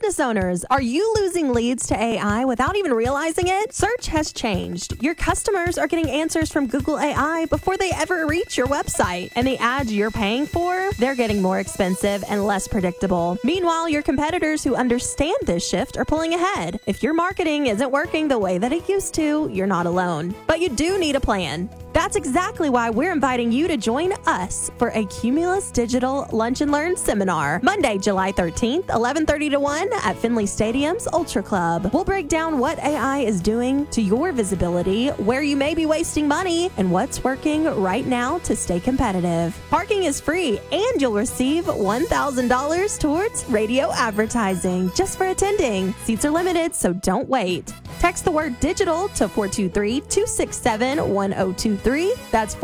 business owners, are you losing leads to AI without even realizing it? Search has changed. Your customers are getting answers from Google AI before they ever reach your website. And the ads you're paying for, they're getting more expensive and less predictable. Meanwhile, your competitors who understand this shift are pulling ahead. If your marketing isn't working the way that it used to, you're not alone. But you do need a plan. That's exactly why we're inviting you to join us for a Cumulus Digital Lunch and Learn seminar, Monday, July 13th, 11:30 to 1 at Finley Stadium's Ultra Club. We'll break down what AI is doing to your visibility, where you may be wasting money, and what's working right now to stay competitive. Parking is free, and you'll receive $1,000 towards radio advertising just for attending. Seats are limited, so don't wait. Text the word digital to 423-267-1023. That's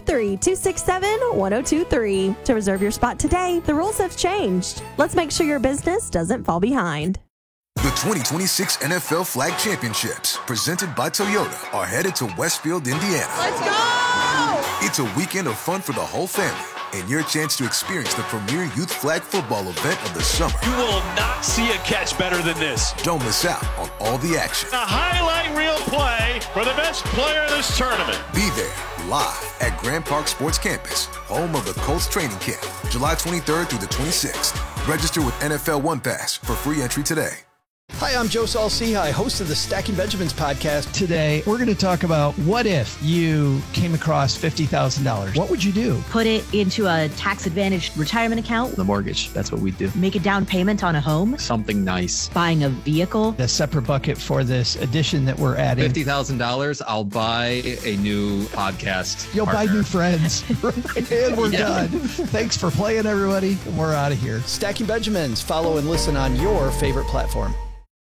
423-267-1023 to reserve your spot today. The rules have changed. Let's make sure your business doesn't fall behind. The 2026 NFL Flag Championships, presented by Toyota, are headed to Westfield, Indiana. Let's go! It's a weekend of fun for the whole family and your chance to experience the premier youth flag football event of the summer. You will not see a catch better than this. Don't miss out on all the action. A highlight reel play for the best player of this tournament. Be there live at Grand Park Sports Campus, home of the Colts training camp, July 23rd through the 26th. Register with NFL One Pass for free entry today. Hi, I'm Joe Saul-Sehy, host of the Stacking Benjamins podcast. Today, we're going to talk about what if you came across $50,000? What would you do? Put it into a tax-advantaged retirement account. The mortgage, that's what we do. Make a down payment on a home. Something nice. Buying a vehicle. A separate bucket for this addition that we're adding. $50,000, I'll buy a new podcast. You'll partner. buy new friends. And we're done. Thanks for playing, everybody. We're out of here. Stacking Benjamins. Follow and listen on your favorite platform.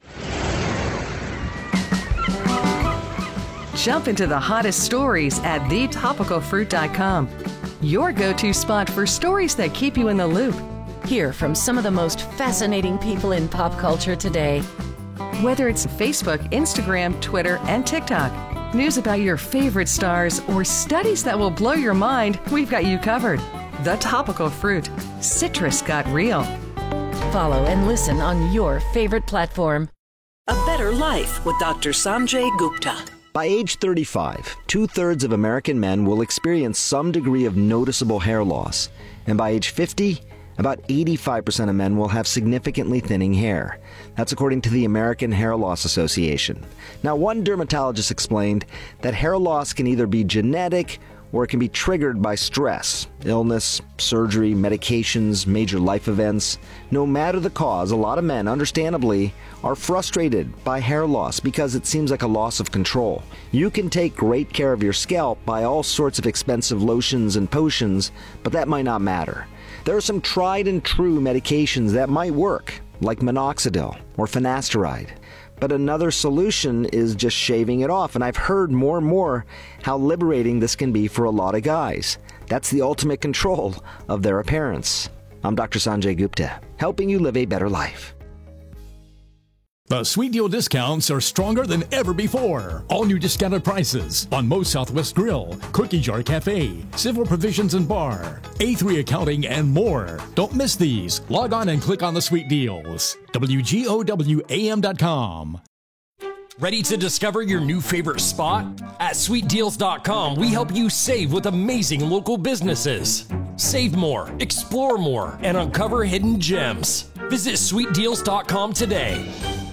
Jump into the hottest stories at thetopicalfruit.com. Your go-to spot for stories that keep you in the loop. Hear from some of the most fascinating people in pop culture today. Whether it's Facebook, Instagram, Twitter, and TikTok, news about your favorite stars, or studies that will blow your mind, we've got you covered. The Topical Fruit. Citrus got real. Follow and listen on your favorite platform. A Better Life with Dr. Sanjay Gupta. By age 35, 2/3 of American men will experience some degree of noticeable hair loss. And by age 50, about 85% of men will have significantly thinning hair. That's according to the American Hair Loss Association. Now, one dermatologist explained that hair loss can either be genetic or it can be triggered by stress, illness, surgery, medications, major life events. No matter the cause, a lot of men, understandably, are frustrated by hair loss because it seems like a loss of control. You can take great care of your scalp by all sorts of expensive lotions and potions, but that might not matter. There are some tried and true medications that might work, like minoxidil or finasteride. But another solution is just shaving it off, and I've heard more and more how liberating this can be for a lot of guys. That's the ultimate control of their appearance. I'm Dr. Sanjay Gupta, helping you live a better life. The Sweet Deal discounts are stronger than ever before. All new discounted prices on Moe's Southwest Grill, Cookie Jar Cafe, Civil Provisions and Bar, A3 Accounting, and more. Don't miss these. Log on and click on the Sweet Deals. WGOWAM.com. Ready to discover your new favorite spot? At SweetDeals.com, we help you save with amazing local businesses. Save more, explore more, and uncover hidden gems. Visit SweetDeals.com today.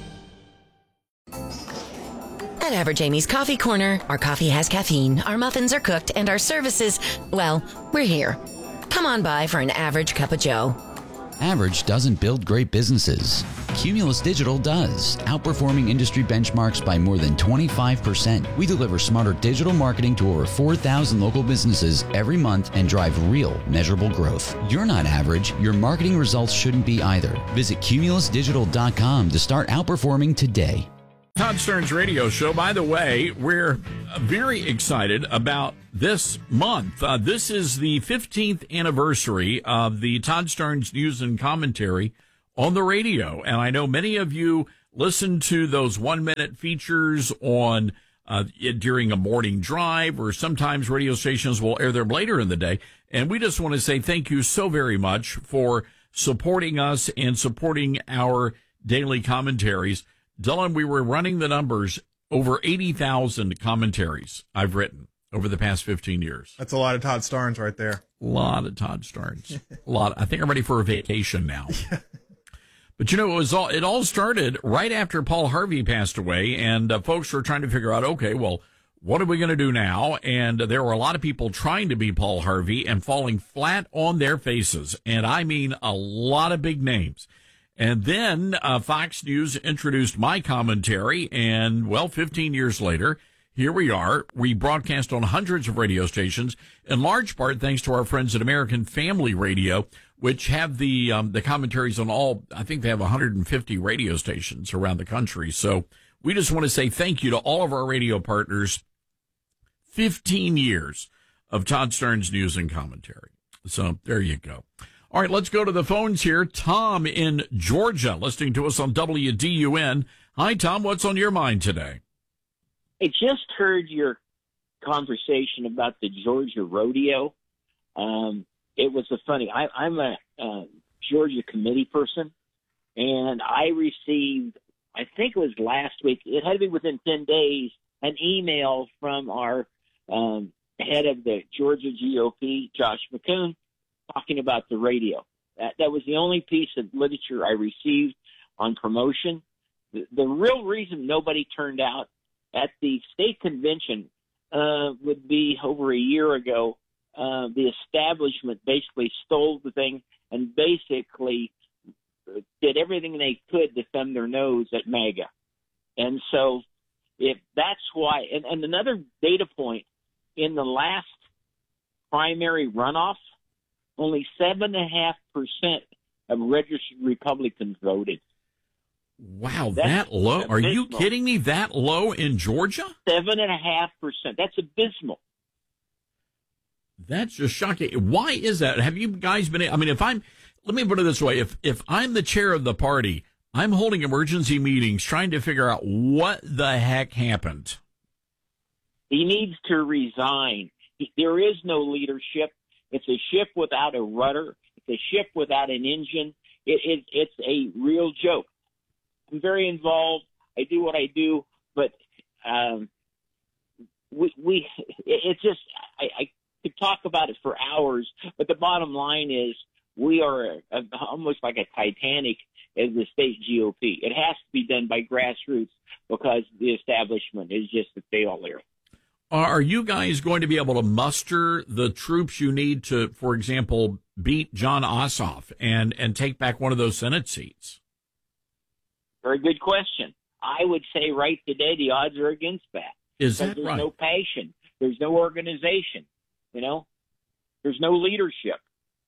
At Average Amy's Coffee Corner, our coffee has caffeine, our muffins are cooked, and our services, well, we're here. Come on by for an average cup of joe. Average doesn't build great businesses. Cumulus Digital does, outperforming industry benchmarks by more than 25%. We deliver smarter digital marketing to over 4,000 local businesses every month and drive real, measurable growth. You're not average. Your marketing results shouldn't be either. Visit cumulusdigital.com to start outperforming today. Todd Stern's radio show. By the way, we're very excited about this month. This is the 15th anniversary of the Todd Stern's News and Commentary on the radio. And I know many of you listen to those 1-minute features on during a morning drive, or sometimes radio stations will air them later in the day. And we just want to say thank you so very much for supporting us and supporting our daily commentaries. Dylan, we were running the numbers, over 80,000 commentaries I've written over the past 15 years. That's a lot of Todd Starnes right there. A lot of Todd Starnes. A lot. I think I'm ready for a vacation now. But, it all started right after Paul Harvey passed away, and folks were trying to figure out, okay, well, what are we going to do now? And there were a lot of people trying to be Paul Harvey and falling flat on their faces. And I mean a lot of big names. And then Fox News introduced my commentary, and, 15 years later, here we are. We broadcast on hundreds of radio stations, in large part thanks to our friends at American Family Radio, which have the commentaries on all, I think they have 150 radio stations around the country. So we just want to say thank you to all of our radio partners. 15 years of Todd Starnes News and Commentary. So there you go. All right, let's go to the phones here. Tom in Georgia, listening to us on WDUN. Hi, Tom. What's on your mind today? I just heard your conversation about the Georgia rodeo. It was funny. I'm a Georgia committee person, and I received, I think it was last week, it had to be within 10 days, an email from our head of the Georgia GOP, Josh McCoon, talking about the radio. That was the only piece of literature I received on promotion. The real reason nobody turned out at the state convention would be over a year ago. The establishment basically stole the thing and basically did everything they could to thumb their nose at MAGA. And so if that's why, and another data point, in the last primary runoff, only 7.5% of registered Republicans voted. Wow, that low? Abysmal. Are you kidding me? That low in Georgia? 7.5%. That's abysmal. That's just shocking. Why is that? Have you guys been? I mean, let me put it this way: if I'm the chair of the party, I'm holding emergency meetings trying to figure out what the heck happened. He needs to resign. There is no leadership. It's a ship without a rudder. It's a ship without an engine. It's a real joke. I'm very involved. I do what I do, but it's just I could talk about it for hours. But the bottom line is we are almost like a Titanic as the state GOP. It has to be done by grassroots because the establishment is just a failure. Are you guys going to be able to muster the troops you need to, for example, beat Jon Ossoff and take back one of those Senate seats? Very good question. I would say right today the odds are against that. Is that there's right? There's no passion. There's no organization. There's no leadership.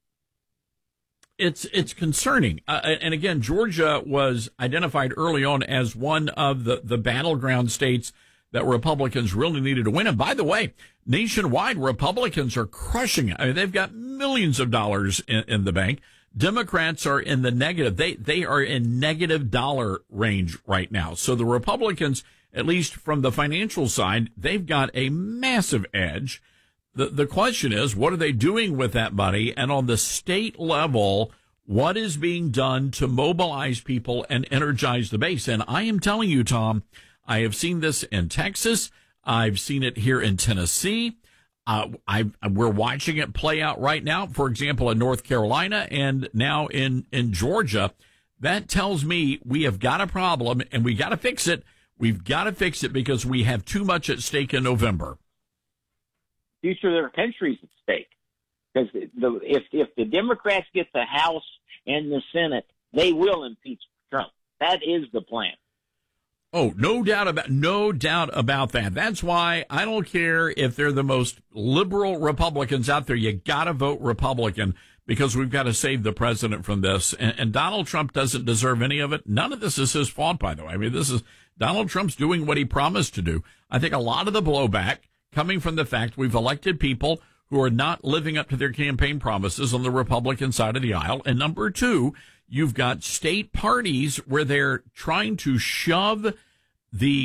It's concerning. And again, Georgia was identified early on as one of the battleground states that Republicans really needed to win. And by the way, nationwide, Republicans are crushing it. I mean, they've got millions of dollars in the bank. Democrats are in the negative. They are in negative dollar range right now. So the Republicans, at least from the financial side, they've got a massive edge. The question is, what are they doing with that money? And on the state level, what is being done to mobilize people and energize the base? And I am telling you, Tom, I have seen this in Texas. I've seen it here in Tennessee. We're watching it play out right now, for example, in North Carolina and now in Georgia. That tells me we have got a problem and we got to fix it. We've got to fix it because we have too much at stake in November. Future of their country is at stake. Because if the Democrats get the House and the Senate, they will impeach Trump. That is the plan. Oh, no doubt about that. That's why I don't care if they're the most liberal Republicans out there. You got to vote Republican because we've got to save the president from this. And Donald Trump doesn't deserve any of it. None of this is his fault, by the way. I mean, this is Donald Trump's doing what he promised to do. I think a lot of the blowback coming from the fact we've elected people who are not living up to their campaign promises on the Republican side of the aisle. And number two, you've got state parties where they're trying to shove the